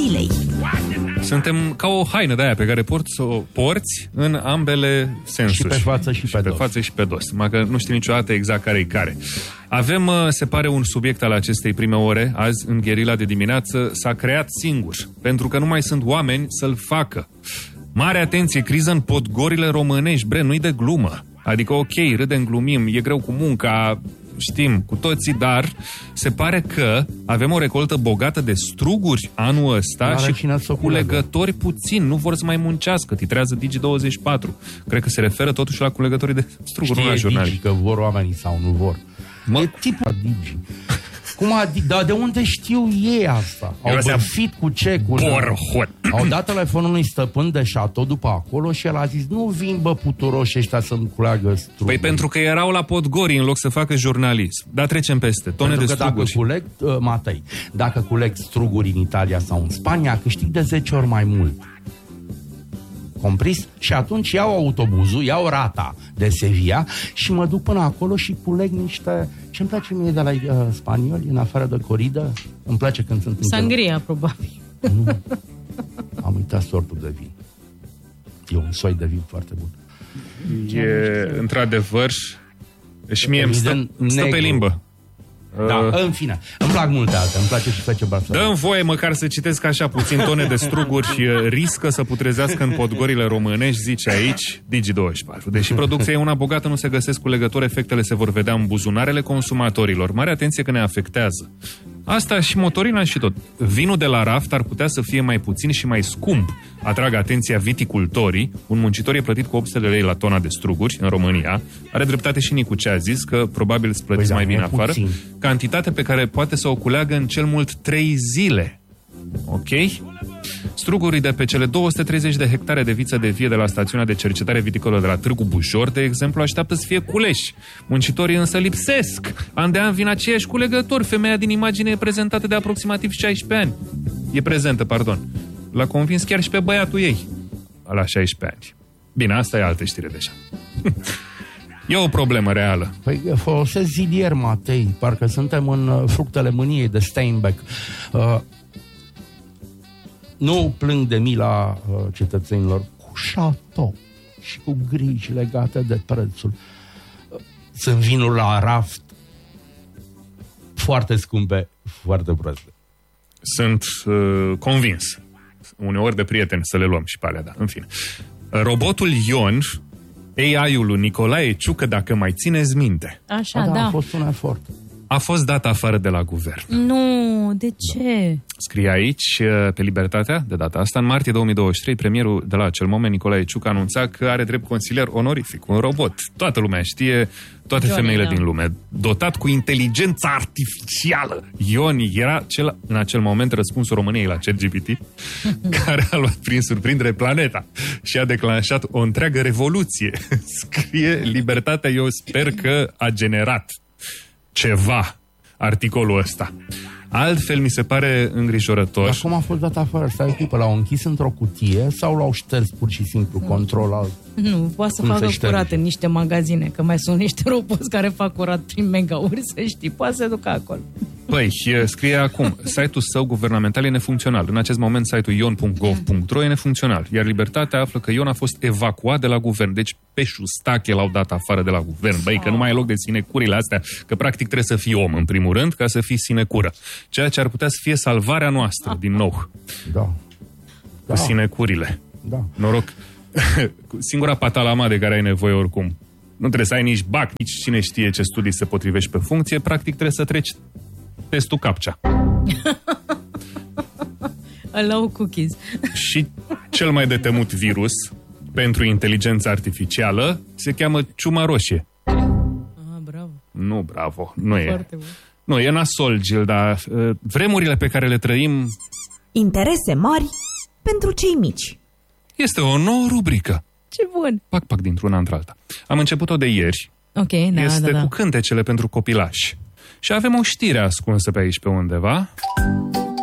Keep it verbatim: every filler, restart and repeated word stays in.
zilei. Suntem ca o haină de aia pe care porți, să o porți în ambele sensuri. Și pe față și, și pe, pe dos. față și pe dos. Numai că nu știi niciodată exact care-i care. Avem, se pare, un subiect al acestei prime ore, azi, în Gherila de dimineață, s-a creat singur, pentru că nu mai sunt oameni să-l facă. Mare atenție, criză în podgorile românești, bre, nu-i de glumă. Adică, ok, râdem, glumim, e greu cu munca, știm cu toții, dar se pare că avem o recoltă bogată de struguri anul ăsta și culegători puțin, nu vor să mai muncească, titrează Digi douăzeci și patru. Cred că se referă totuși la culegătorii de struguri, nu la jurnaliști. Digi că vor oamenii sau nu vor. Mă... E tipul Digi. Cum a, dar de unde știu ei asta? Au bărfit cu cecul. Au dat telefonul unui stăpân de șatou după acolo și el a zis, nu vin bă puturoși ăștia să-mi culeagă struguri. Păi pentru că erau la Podgori în loc să facă jurnalism. Dar trecem peste, tone pentru de că struguri. Dacă culeg, uh, Matei, dacă culeg struguri în Italia sau în Spania, câștig de zece ori mai mult. Compris? Și atunci iau autobuzul, iau rata de Sevilla și mă duc până acolo și culeg niște... Ce-mi place mie de la uh, spanioli, în afară de coridă? Îmi place când sunt... Sangria, probabil. Nu. Am uitat sortul de vin. E un soi de vin foarte bun. E, într-adevăr, și mie îmi stă, stă pe limbă. Da, uh, în fine, îmi plac multe alte, îmi place și Fece Barcelona. Dă-mi voie măcar să citesc așa puțin tone de struguri și riscă să putrezească în podgorile românești, zice aici Digi douăzeci și patru. Deși producția e una bogată, nu se găsesc culegători, efectele se vor vedea în buzunarele consumatorilor. Mare atenție că ne afectează. Asta și motorina și tot. Vinul de la raft ar putea să fie mai puțin și mai scump. Atrag atenția viticultorii. Un muncitor e plătit cu opt sute de lei la tona de struguri în România. Are dreptate și Nicu ce a zis, că probabil îți plătiți păi mai bine afară. Puțin. Cantitate pe care poate să o culeagă în cel mult trei zile. Ok? Strugurii de pe cele două sute treizeci de hectare de viță de vie de la stațiunea de cercetare viticolă de la Târgu Bujor, de exemplu, așteaptă să fie culeși. Muncitorii însă lipsesc. An de an vin aceiași culegători. Femeia din imagine e prezentată de aproximativ șaisprezece ani. E prezentă, pardon. L-a convins chiar și pe băiatul ei la șaisprezece ani. Bine, asta e altă știre deja. E o problemă reală. Păi folosesc zilier, Matei. Parcă suntem în uh, fructele mâniei de Steinbeck. Uh, nu plâng de mila uh, cetățenilor cu șatou și cu griji legate de prețul. Uh, sunt vinuri la raft foarte scumpe, foarte proaste. Sunt uh, convins. Uneori de prieteni să le luăm și pe alea, da. În fine. Robotul Ion, A I-ul lui Nicolae Ciucă, dacă mai țineți minte. Așa, a, da, da. A fost un efort. A fost dat afară de la guvern. Nu, de ce? Scrie aici, pe Libertatea, de data asta, în martie două mii douăzeci și trei, premierul de la acel moment, Nicolae Ciucă, anunța că are drept consilier onorific, un robot. Toată lumea știe, toate Johnny, femeile da. din lume. Dotat cu inteligență artificială. Ioni era cel, în acel moment răspunsul României la ChatGPT, care a luat prin surprindere planeta și a declanșat o întreagă revoluție. Scrie Libertatea, eu sper că a generat ceva articolul ăsta. Altfel mi se pare îngrijorător. Dar cum a fost dat afară? Stai o clipă, l-au închis într-o cutie sau l-au șters pur și simplu, control alt? Nu, poate să facă curat în niște magazine, că mai sunt niște roboți care fac curat prin megauri, să știi, poate să se ducă acolo. Păi, scrie acum, site-ul său guvernamental e nefuncțional. În acest moment site-ul ion punct gov punct ro e nefuncțional, iar Libertatea află că Ion a fost evacuat de la guvern. Deci pe șustache l-au dat afară de la guvern. Băi, că nu mai e loc de sinecurile astea, că practic trebuie să fii om în primul rând ca să fii sinecură. Ceea ce ar putea să fie salvarea noastră, din nou. Da. Cu da. sinecurile. Da. Noroc. Singura patalama de care ai nevoie oricum. Nu trebuie să ai nici bac, nici cine știe ce studii se potrivești pe funcție. Practic trebuie să treci testul CAPTCHA. Allow cookies. Și cel mai de temut virus pentru inteligența artificială se cheamă ciuma roșie. Ah, bravo. Nu, bravo. Nu e. Foarte bun. Nu, e nasol, Gil, dar uh, vremurile pe care le trăim... Interese mari pentru cei mici. Este o nouă rubrică. Ce bun. Pac, pac, dintr-una într-alta. Am început-o de ieri. Ok, da, Este da, da. cu cântecele pentru copilași. Și avem o știre ascunsă pe aici, pe undeva.